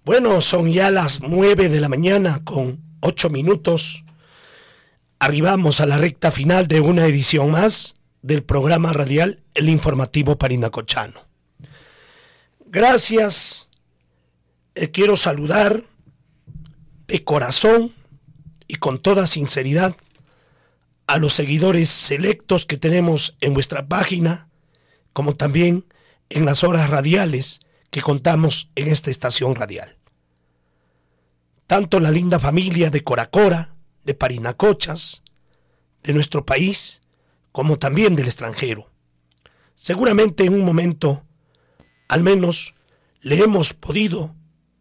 Bueno, son ya las 9 de la mañana con 8 minutos. Arribamos a la recta final de una edición más del programa radial El Informativo Parinacochano. Gracias. Quiero saludar de corazón y con toda sinceridad a los seguidores selectos que tenemos en vuestra página, como también en las horas radiales que contamos en esta estación radial. Tanto la linda familia de Coracora, de Parinacochas, de nuestro país, como también del extranjero. Seguramente en un momento, al menos, le hemos podido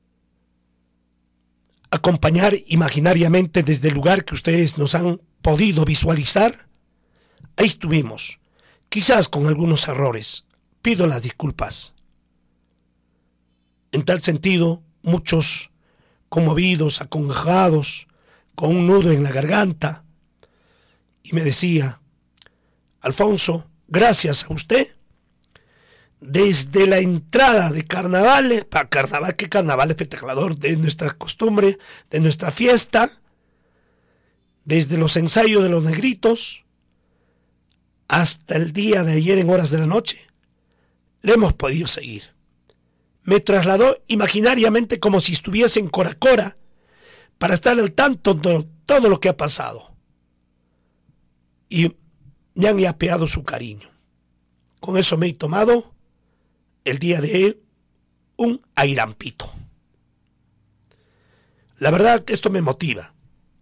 acompañar imaginariamente desde el lugar que ustedes nos han podido visualizar. Ahí estuvimos, quizás con algunos errores. Pido las disculpas. En tal sentido, muchos conmovidos, acongojados, con un nudo en la garganta, y me decía: Alfonso, gracias a usted, desde la entrada de carnavales, para carnaval, que carnaval es festejador de nuestra costumbre, de nuestra fiesta, desde los ensayos de los negritos hasta el día de ayer en horas de la noche, le hemos podido seguir. Me trasladó imaginariamente como si estuviese en Coracora para estar al tanto de todo lo que ha pasado. Y me han apeado su cariño. Con eso me he tomado el día de hoy un airampito. La verdad que esto me motiva.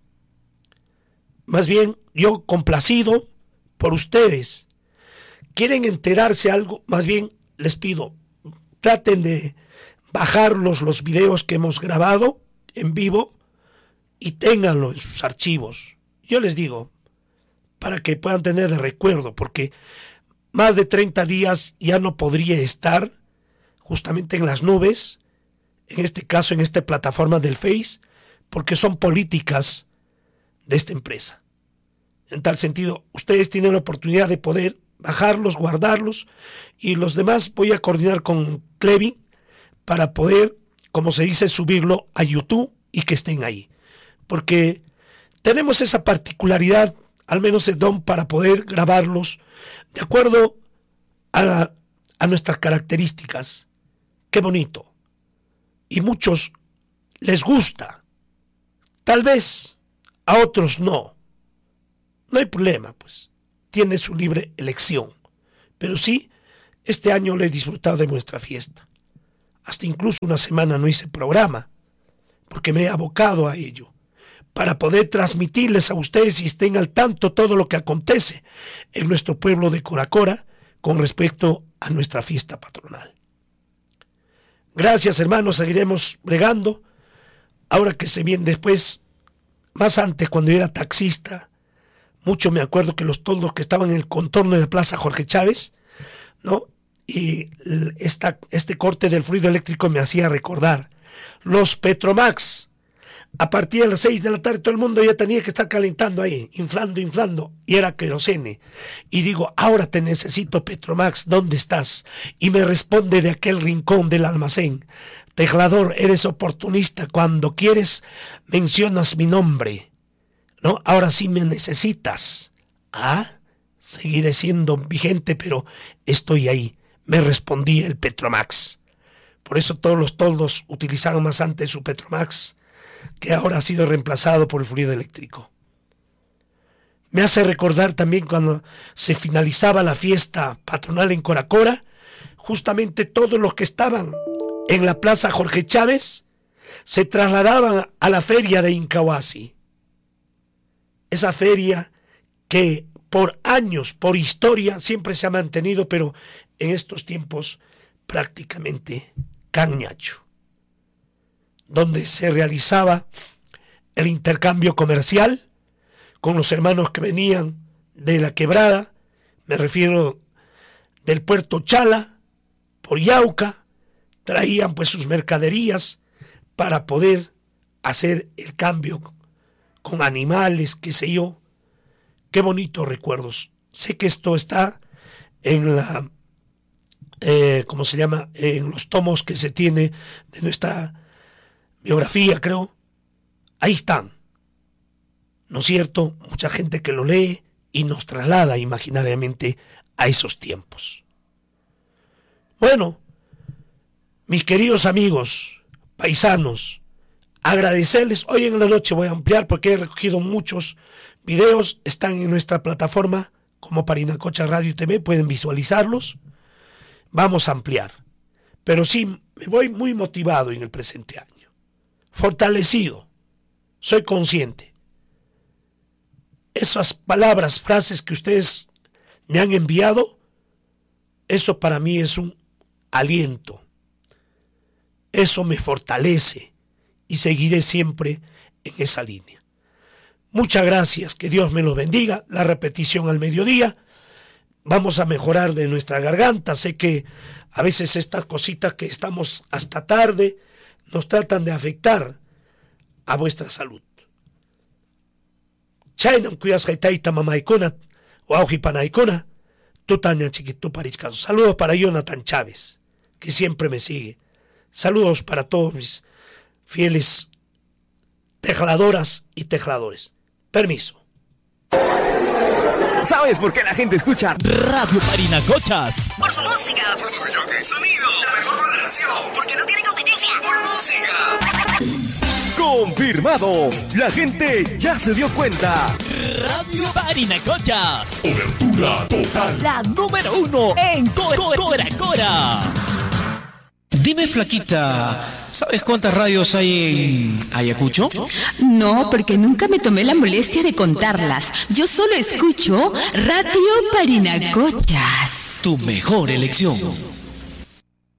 Más bien, yo complacido por ustedes. ¿Quieren enterarse algo? Más bien, les pido, traten de bajar los videos que hemos grabado en vivo y ténganlo en sus archivos. Yo les digo, para que puedan tener de recuerdo, porque más de 30 días ya no podría estar justamente en las nubes, en este caso en esta plataforma del Face, porque son políticas de esta empresa. En tal sentido, ustedes tienen la oportunidad de poder bajarlos, guardarlos, y los demás voy a coordinar con Clevin para poder, como se dice, subirlo a YouTube y que estén ahí. Porque tenemos esa particularidad, al menos el don, para poder grabarlos de acuerdo a nuestras características. Qué bonito. Y muchos les gusta. Tal vez a otros no. No hay problema, pues. Tiene su libre elección. Pero sí, este año lo he disfrutado de nuestra fiesta. Hasta incluso una semana no hice programa, porque me he abocado a ello, para poder transmitirles a ustedes y estén al tanto todo lo que acontece en nuestro pueblo de Coracora con respecto a nuestra fiesta patronal. Gracias, hermanos, seguiremos bregando. Ahora que se viene después, más antes cuando yo era taxista, mucho me acuerdo que los toldos que estaban en el contorno de la Plaza Jorge Chávez, ¿no? Y este corte del fluido eléctrico me hacía recordar los Petromax. A partir de las 6 de la tarde todo el mundo ya tenía que estar calentando ahí, inflando, y era querosene. Y digo, ahora te necesito, Petromax, ¿dónde estás? Y me responde de aquel rincón del almacén: Tejlador, eres oportunista, cuando quieres mencionas mi nombre. ¿No? Ahora sí me necesitas. Seguiré siendo vigente, pero estoy ahí. Me respondía el Petromax. Por eso todos los toldos utilizaban más antes su Petromax, que ahora ha sido reemplazado por el fluido eléctrico. Me hace recordar también cuando se finalizaba la fiesta patronal en Coracora, justamente todos los que estaban en la Plaza Jorge Chávez se trasladaban a la feria de Incahuasi. Esa feria que por años, por historia, siempre se ha mantenido, pero en estos tiempos prácticamente cañacho, donde se realizaba el intercambio comercial con los hermanos que venían de la quebrada, me refiero del puerto Chala, por Yauca, traían pues sus mercaderías para poder hacer el cambio con animales, qué sé yo. Qué bonitos recuerdos. Sé que esto está en la ¿cómo se llama? En los tomos que se tiene de nuestra biografía, creo. Ahí están, ¿no es cierto? Mucha gente que lo lee y nos traslada imaginariamente a esos tiempos. Bueno, mis queridos amigos, paisanos, agradecerles. Hoy en la noche voy a ampliar porque he recogido muchos videos, están en nuestra plataforma como Parinacocha Radio y TV, pueden visualizarlos. Vamos a ampliar, pero sí me voy muy motivado en el presente año, fortalecido, soy consciente. Esas palabras, frases que ustedes me han enviado, eso para mí es un aliento, eso me fortalece y seguiré siempre en esa línea. Muchas gracias, que Dios me los bendiga. La repetición al mediodía. Vamos a mejorar de nuestra garganta. Sé que a veces estas cositas que estamos hasta tarde nos tratan de afectar a vuestra salud. Chaynan kuyas jaitaita mamaikuna o aujipanaikuna, tutaña chiquito pariscan. Saludos para Jonathan Chávez, que siempre me sigue. Saludos para todos mis fieles tecladoras y tecladores. Permiso. ¿Sabes por qué la gente escucha Radio Parinacochas? Por su música, por su sonido, la mejor programación, porque no tiene competencia. Por música. Confirmado, la gente ya se dio cuenta. Radio Parinacochas. Cobertura total. La número 1 en Cora. Dime, flaquita, ¿sabes cuántas radios hay en Ayacucho? No, porque nunca me tomé la molestia de contarlas. Yo solo escucho Radio Parinacochas. Tu mejor elección.